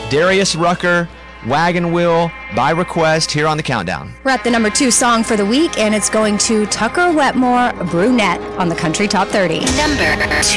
Darius Rucker, Wagon Wheel, by request here on the Countdown. We're at the number 2 song for the week, and it's going to Tucker Wetmore, Brunette, on the Country Top 30. Number 2.